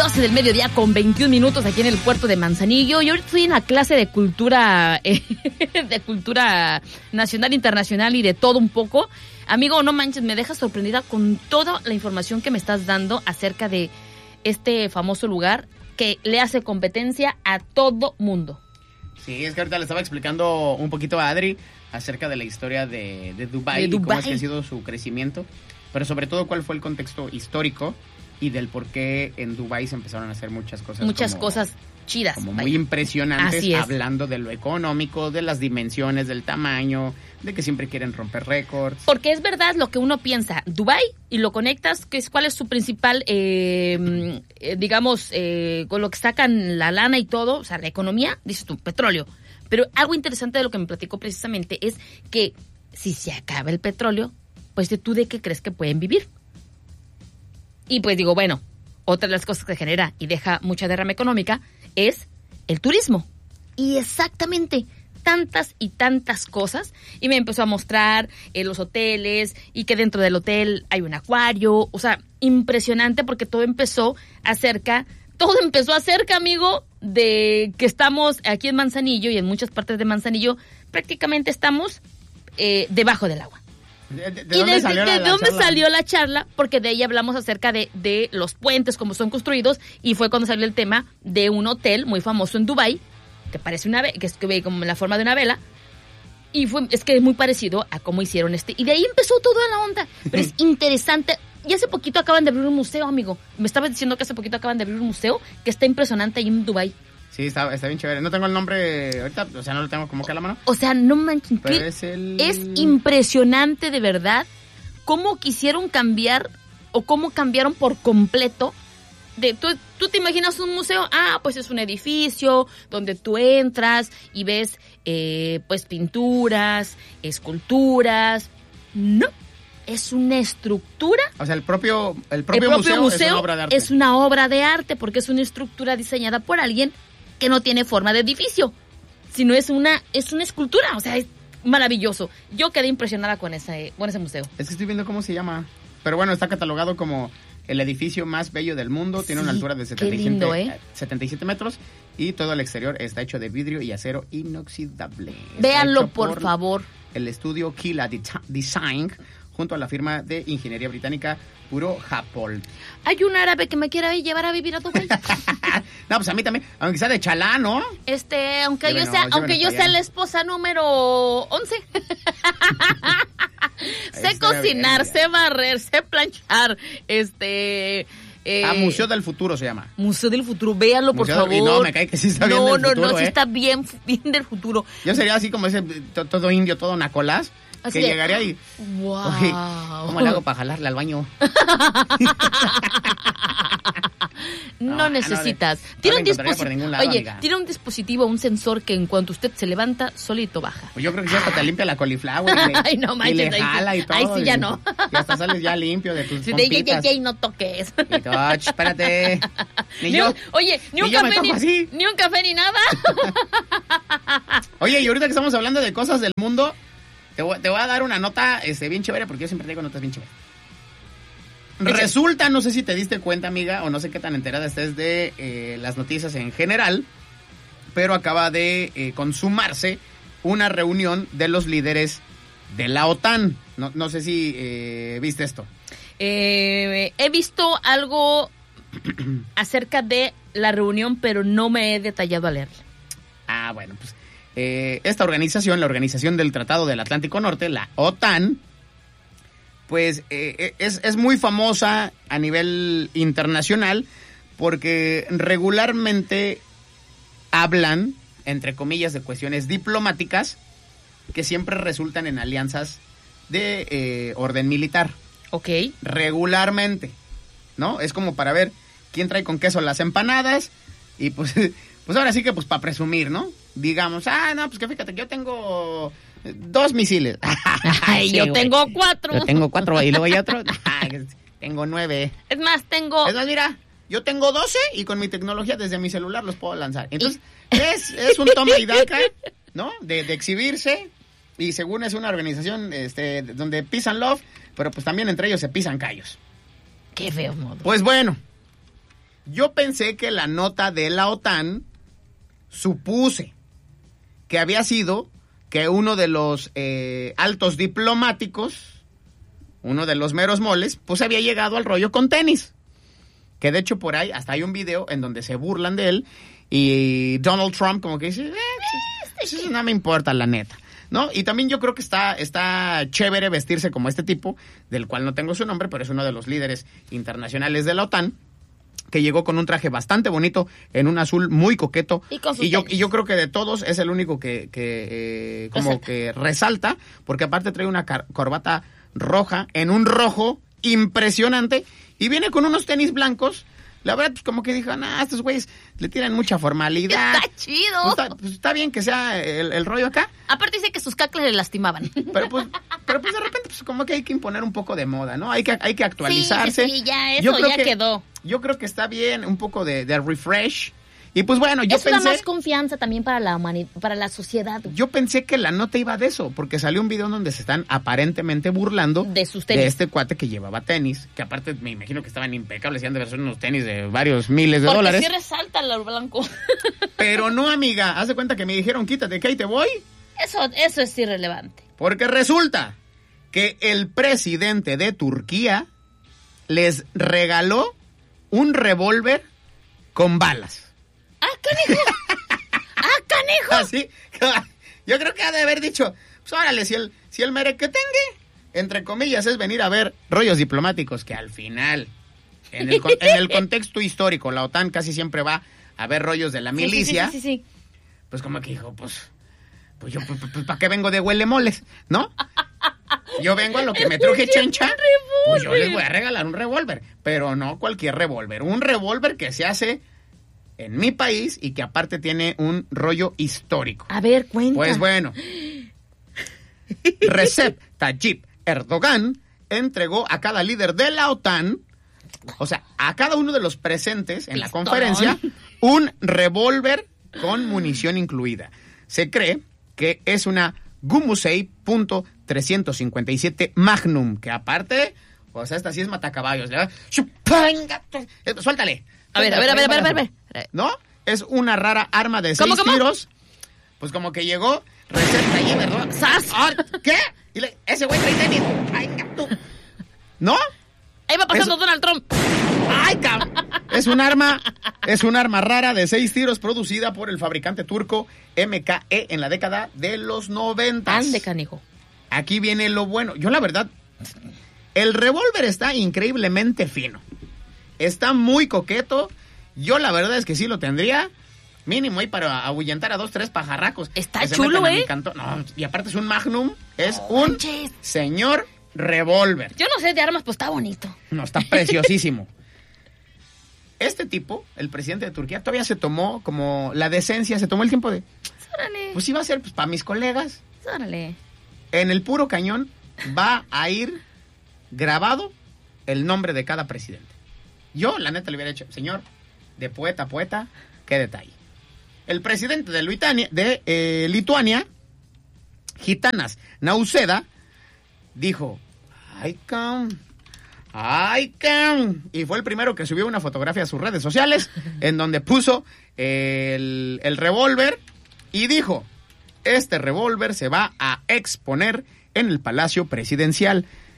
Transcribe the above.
12 del mediodía con 21 minutos aquí en el puerto de Manzanillo. Y ahorita estoy en la clase de cultura, de cultura nacional, internacional y de todo un poco. Amigo, no manches, me dejas sorprendida con toda la información que me estás dando acerca de este famoso lugar que le hace competencia a todo mundo. Sí, es que ahorita le estaba explicando un poquito a Adri acerca de la historia de Dubái y cómo es que ha sido su crecimiento, pero sobre todo cuál fue el contexto histórico y del por qué en Dubái se empezaron a hacer muchas cosas chidas. Como muy impresionantes, hablando de lo económico, de las dimensiones, del tamaño, de que siempre quieren romper récords. Porque es verdad lo que uno piensa, Dubái, y lo conectas, ¿cuál es su principal, digamos, con lo que sacan la lana y todo, o sea, la economía, dices tú, petróleo. Pero algo interesante de lo que me platicó precisamente es que si se acaba el petróleo, pues ¿tú de qué crees que pueden vivir? Y pues digo, bueno, otra de las cosas que genera y deja mucha derrama económica es el turismo. Y exactamente tantas y tantas cosas. Y me empezó a mostrar los hoteles y que dentro del hotel hay un acuario. O sea, impresionante porque todo empezó acerca, amigo, de que estamos aquí en Manzanillo y en muchas partes de Manzanillo prácticamente estamos debajo del agua. ¿De dónde salió la charla? Porque de ahí hablamos acerca de los puentes, cómo son construidos, y fue cuando salió el tema de un hotel muy famoso en Dubái, que parece que es como la forma de una vela, y es que es muy parecido a cómo hicieron y de ahí empezó toda la onda, pero es interesante. Y hace poquito acaban de abrir un museo, amigo. Me estabas diciendo que hace poquito acaban de abrir un museo que está impresionante ahí en Dubái. Sí, está bien chévere. No tengo el nombre ahorita, o sea, no lo tengo como que a la mano. O sea, no manches, es impresionante de verdad cómo quisieron cambiar o cómo cambiaron por completo. Tú te imaginas un museo, pues es un edificio donde tú entras y ves pues pinturas, esculturas. No, es una estructura. O sea, el propio museo es una obra de arte. Es una obra de arte porque es una estructura diseñada por alguien que no tiene forma de edificio, sino es una escultura, o sea, es maravilloso. Yo quedé impresionada con ese museo. Es que estoy viendo cómo se llama, pero bueno, está catalogado como el edificio más bello del mundo, tiene una altura de 77 metros y todo el exterior está hecho de vidrio y acero inoxidable. Véanlo, por favor. El estudio Kila Design, junto a la firma de ingeniería británica Puro Japol. Hay un árabe que me quiera llevar a vivir a Dubái. No, pues a mí también, aunque sea de chalá, ¿no? Aunque yo sea la esposa número 11. Sé cocinar, sé barrer, sé planchar, Museo del Futuro se llama. Museo del Futuro, véanlo, por favor. No, me cae que sí está bien del futuro. No, sí está bien del futuro. Yo sería así como ese todo indio, todo nacolás. Así que llegaría y... ¡Wow! Oye, ¿cómo le hago para jalarle al baño? No necesitas. Tiene un dispositivo, un sensor que en cuanto usted se levanta, solito baja. Pues yo creo que ya hasta te limpia la coliflor. Ay, no manches. Y le jala y todo. Ay, sí, ya no. Y hasta sales ya limpio de tus pompitas. Y no toques. Y todo, espérate. Ni un café ni nada. Oye, y ahorita que estamos hablando de cosas del mundo... Te voy a dar una nota bien chévere, porque yo siempre traigo notas bien chéveres. Resulta, no sé si te diste cuenta, amiga, o no sé qué tan enterada estés de las noticias en general, pero acaba de consumarse una reunión de los líderes de la OTAN. No sé si viste esto. He visto algo acerca de la reunión, pero no me he detallado a leerla. Bueno, pues... esta organización, la Organización del Tratado del Atlántico Norte, la OTAN, pues es muy famosa a nivel internacional porque regularmente hablan, entre comillas, de cuestiones diplomáticas que siempre resultan en alianzas de orden militar. Ok. Regularmente, ¿no? Es como para ver quién trae con queso las empanadas y pues ahora sí que pues para presumir, ¿no? Digamos, no, pues que fíjate, yo tengo 2 misiles. Ay, sí, yo tengo 4. Yo tengo 4 y luego hay otro. Tengo 9. Es más, mira, yo tengo 12 y con mi tecnología desde mi celular los puedo lanzar. Entonces, es un toma y daca, ¿no? De exhibirse, y según es una organización donde pisan love, pero pues también entre ellos se pisan callos. Qué feo modo. Pues bueno, Yo pensé que la nota de la OTAN, supuse que había sido que uno de los altos diplomáticos, uno de los meros moles, pues había llegado al rollo con tenis. Que de hecho por ahí hasta hay un video en donde se burlan de él y Donald Trump como que dice, pues eso no me importa, la neta, ¿no? Y también yo creo que está chévere vestirse como este tipo, del cual no tengo su nombre, pero es uno de los líderes internacionales de la OTAN, que llegó con un traje bastante bonito, en un azul muy coqueto. Y yo creo que de todos es el único que resalta, porque aparte trae una corbata roja, en un rojo impresionante, y viene con unos tenis blancos. La verdad, pues como que dijo, estos güeyes le tiran mucha formalidad. Está chido. Pues está bien que sea el rollo acá. Aparte dice que sus cacles le lastimaban. Pero pues de repente, pues como que hay que imponer un poco de moda, ¿no? Hay que actualizarse. Sí, ya eso ya quedó. Yo creo que está bien un poco de refresh. Y pues bueno, yo pensé... Eso da más confianza también para la humanidad, para la sociedad. Yo pensé que la nota iba de eso, porque salió un video donde se están aparentemente burlando de sus tenis. De este cuate que llevaba tenis, que aparte me imagino que estaban impecables y han de ser unos tenis de varios miles de dólares. Porque sí resalta lo blanco. Pero no, amiga, haz de cuenta que me dijeron, quítate, que ahí te voy. Eso es irrelevante. Porque resulta que el presidente de Turquía les regaló un revólver con balas. ¡Ah, canijo! ¡Ah, canijo! Así, yo creo que ha de haber dicho, pues órale, si el merequetengue, entre comillas, es venir a ver rollos diplomáticos, que al final, en el contexto histórico, la OTAN casi siempre va a ver rollos de la milicia. Sí. Pues como que dijo, pues yo, ¿para qué vengo de huele moles? ¿No? Yo vengo a lo que me truje chencha, pues yo les voy a regalar un revólver, pero no cualquier revólver, un revólver que se hace en mi país y que aparte tiene un rollo histórico. A ver, cuenta. Pues bueno, Recep Tayyip Erdogan entregó a cada líder de la OTAN, o sea, a cada uno de los presentes en la conferencia, un revólver con munición incluida. Se cree que es una Gumusei .357 Magnum, que aparte, o sea, esta sí es matacaballos. Suéltale. A ver. ¿No? Es una rara arma de 6 tiros. Pues como que llegó Recep Tayyip Erdogan. ¿Qué? Ese güey trae tenis. ¿No? Ahí va pasando Donald Trump. ¡Ay, cabrón! Es un arma rara de 6 tiros producida por el fabricante turco MKE en la década de los 90. Ande, canijo. Aquí viene lo bueno. Yo la verdad, el revólver está increíblemente fino. Está muy coqueto. Yo la verdad es que sí lo tendría. Mínimo ahí para ahuyentar a 2, 3 pajarracos. Está chulo, ¿eh? No, y aparte es un Magnum. Es un señor revólver. Yo no sé de armas, pues está bonito. No, está preciosísimo. Este tipo, el presidente de Turquía, todavía se tomó como la decencia, se tomó el tiempo de... Órale. Pues iba a ser pues, para mis colegas. Órale. En el puro cañón va a ir grabado el nombre de cada presidente. Yo, la neta, le hubiera dicho, señor, de poeta a poeta, qué detalle. El presidente de Lituania, Gitanas Nausėda, dijo, ¡ay, y fue el primero que subió una fotografía a sus redes sociales en donde puso el revólver y dijo, este revólver se va a exponer en el Palacio Presidencial.